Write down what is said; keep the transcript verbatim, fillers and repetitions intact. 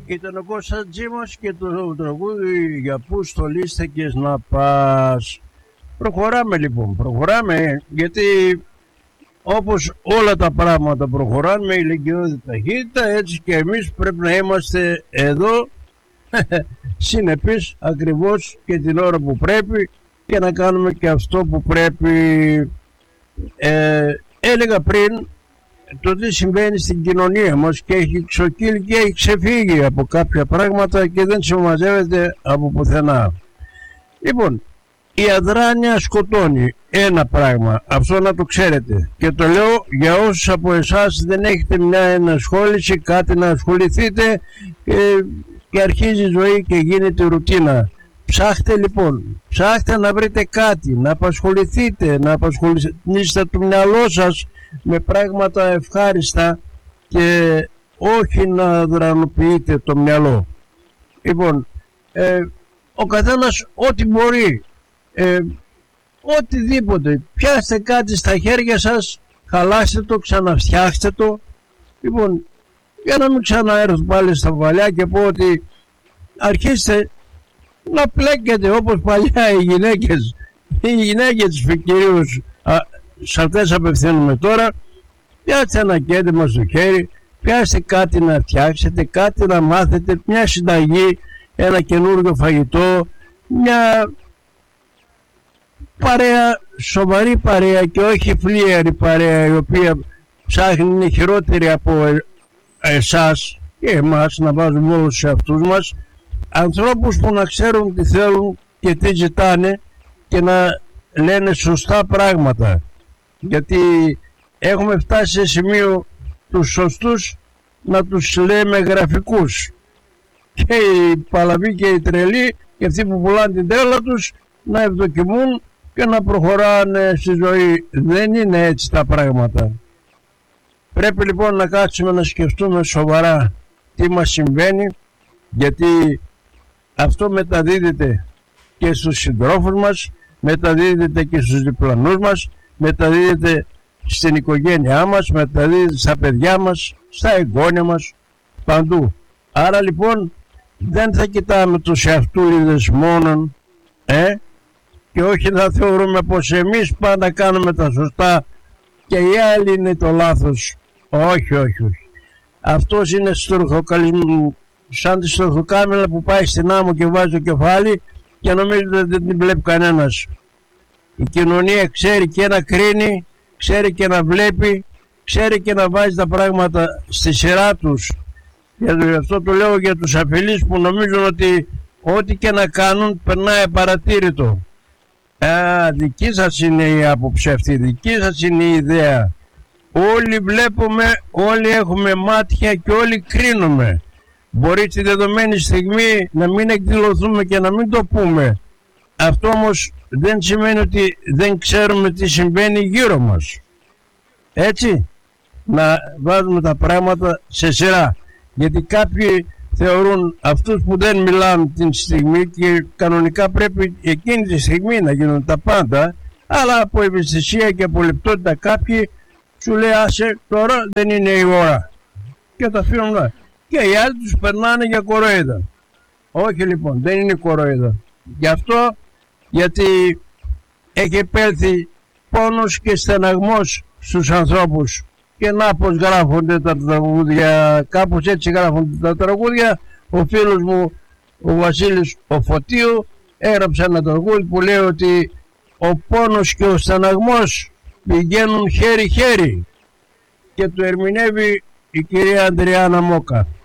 Ήταν ο Κώστας Τζίμας και το τραγούδι «Για πού στολίστηκες να πας». Προχωράμε λοιπόν, προχωράμε, γιατί όπως όλα τα πράγματα προχωράνε με ηλικιώδη ταχύτητα, έτσι και εμείς πρέπει να είμαστε εδώ συνεπείς ακριβώς και την ώρα που πρέπει και να κάνουμε και αυτό που πρέπει. Ε, έλεγα πριν το τι συμβαίνει στην κοινωνία μας και έχει ξοκύλει και έχει ξεφύγει από κάποια πράγματα και δεν συμμαζεύεται από πουθενά. Λοιπόν, η αδράνεια σκοτώνει, ένα πράγμα, αυτό να το ξέρετε, και το λέω για όσους από εσάς δεν έχετε μια ενασχόληση, κάτι να ασχοληθείτε και, και αρχίζει η ζωή και γίνεται ρουτίνα. Ψάχτε λοιπόν, ψάχτε να βρείτε κάτι, να απασχοληθείτε, να απασχολήσετε το μυαλό σας με πράγματα ευχάριστα και όχι να δρανοποιείτε το μυαλό. Λοιπόν, ε, ο καθένας ό,τι μπορεί, ε, οτιδήποτε, πιάστε κάτι στα χέρια σας, χαλάστε το, ξαναφτιάξτε το. Λοιπόν, για να μην ξαναέρθω πάλι στα παλιά και πω ότι αρχίστε να πλέκετε όπως παλιά οι γυναίκες. Οι γυναίκες κυρίως, σε αυτές απευθύνουμε τώρα. Πιάστε ένα κέντημα στο χέρι, πιάστε κάτι να φτιάξετε, κάτι να μάθετε, μια συνταγή, ένα καινούργιο φαγητό, μια παρέα, σοβαρή παρέα και όχι φλίαρη παρέα, η οποία ψάχνει, είναι χειρότερη από εσάς και εμάς, να βάζουμε όλους σε αυτούς μας ανθρώπους που να ξέρουν τι θέλουν και τι ζητάνε και να λένε σωστά πράγματα, γιατί έχουμε φτάσει σε σημείο τους σωστούς να τους λέμε γραφικούς και οι παλαβοί και οι τρελοί και αυτοί που πουλάνε την τρέλα τους να ευδοκιμούν και να προχωράνε στη ζωή. Δεν είναι έτσι τα πράγματα. Πρέπει λοιπόν να κάτσουμε να σκεφτούμε σοβαρά τι μας συμβαίνει, γιατί αυτό μεταδίδεται και στους συντρόφους μας, μεταδίδεται και στους διπλανούς μας, μεταδίδεται στην οικογένειά μας, μεταδίδεται στα παιδιά μας, στα εγγόνια μας, παντού. Άρα λοιπόν δεν θα κοιτάμε τους εαυτούλιδες μόνον, ε, και όχι θα θεωρούμε πως εμείς πάντα κάνουμε τα σωστά και οι άλλοι είναι το λάθος. Όχι, όχι, όχι. Αυτός είναι στορχοκαλισμός, σαν τη στορχοκάμιλα που πάει στην άμμο και βάζει το κεφάλι και νομίζετε ότι δεν την βλέπει κανένας. Η κοινωνία ξέρει και να κρίνει, ξέρει και να βλέπει, ξέρει και να βάζει τα πράγματα στη σειρά τους. Γι' αυτό το λέω για τους αφελείς που νομίζουν ότι ό,τι και να κάνουν περνάει παρατήρητο. Α, δική σας είναι η άποψη αυτή, δική σας είναι η ιδέα. Όλοι βλέπουμε, όλοι έχουμε μάτια και όλοι κρίνουμε. Μπορεί στη δεδομένη στιγμή να μην εκδηλωθούμε και να μην το πούμε. Αυτό όμως δεν σημαίνει ότι δεν ξέρουμε τι συμβαίνει γύρω μας. Έτσι, να βάζουμε τα πράγματα σε σειρά. Γιατί κάποιοι θεωρούν αυτούς που δεν μιλάνε την στιγμή και κανονικά πρέπει εκείνη τη στιγμή να γίνουν τα πάντα, αλλά από ευαισθησία και από λεπτότητα κάποιοι σου λέει άσε τώρα δεν είναι η ώρα και τα αφήνουν να. Και οι άλλοι τους περνάνε για κοροϊδά. Όχι λοιπόν, δεν είναι κοροϊδά. Γι' αυτό, γιατί έχει επέλθει πόνος και στεναγμός στους ανθρώπους. Και να πως γράφονται τα τραγούδια, κάπως έτσι γράφονται τα τραγούδια. Ο φίλος μου ο Βασίλης ο Φωτίου έγραψε ένα τραγούδι που λέει ότι ο πόνος και ο στεναγμός πηγαίνουν χέρι-χέρι, και το ερμηνεύει η κυρία Αντριάννα Μόκα.